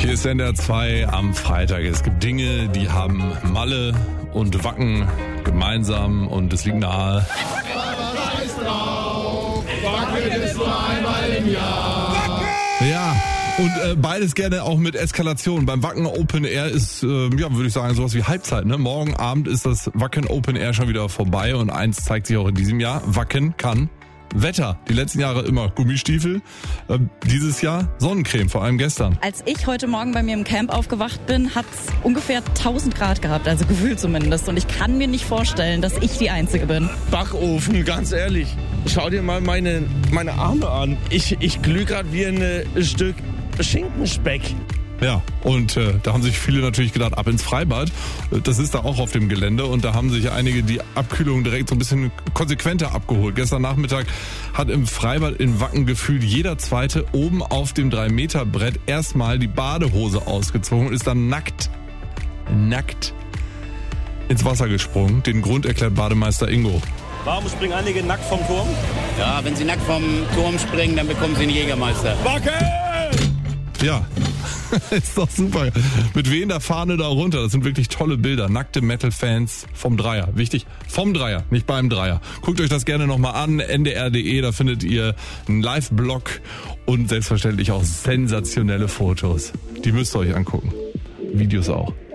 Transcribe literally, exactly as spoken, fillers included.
Hier ist N D R zwei am Freitag. Es gibt Dinge, die haben Malle und Wacken gemeinsam und es liegt nahe. Wacken ist nur einmal im Jahr. Ja. Und äh, beides gerne auch mit Eskalation. Beim Wacken Open Air ist, äh, ja, würde ich sagen, sowas wie Halbzeit. Ne? Morgen Abend ist das Wacken Open Air schon wieder vorbei und eins zeigt sich auch in diesem Jahr. Wacken kann Wetter. Die letzten Jahre immer Gummistiefel. Äh, dieses Jahr Sonnencreme, vor allem gestern. Als ich heute Morgen bei mir im Camp aufgewacht bin, hat es ungefähr tausend Grad gehabt, also gefühlt zumindest. Und ich kann mir nicht vorstellen, dass ich die Einzige bin. Backofen, ganz ehrlich. Schau dir mal meine, meine Arme an. Ich, ich glühe gerade wie ein äh, Stück Schinkenspeck. Ja, und äh, da haben sich viele natürlich gedacht, ab ins Freibad. Das ist da auch auf dem Gelände und da haben sich einige die Abkühlung direkt so ein bisschen konsequenter abgeholt. Gestern Nachmittag hat im Freibad in Wacken gefühlt jeder Zweite oben auf dem drei Meter Brett erstmal die Badehose ausgezogen und ist dann nackt, nackt ins Wasser gesprungen. Den Grund erklärt Bademeister Ingo. Warum springen einige nackt vom Turm? Ja, wenn sie nackt vom Turm springen, dann bekommen sie einen Jägermeister. Wacken! Ja, ist doch super. Mit wehender Fahne da runter. Das sind wirklich tolle Bilder. Nackte Metal-Fans vom Dreier. Wichtig, vom Dreier, nicht beim Dreier. Guckt euch das gerne nochmal an. N D R punkt de, da findet ihr einen Live-Blog und selbstverständlich auch sensationelle Fotos. Die müsst ihr euch angucken. Videos auch.